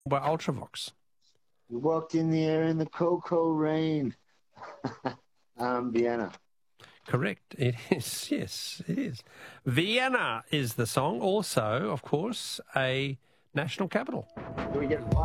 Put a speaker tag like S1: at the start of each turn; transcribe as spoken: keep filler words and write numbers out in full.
S1: by Ultravox.
S2: You walk in the air in the cocoa rain. um, Vienna.
S1: Correct. It is. Yes, it is. Vienna is the song. Also, of course, a national capital.
S2: Do we get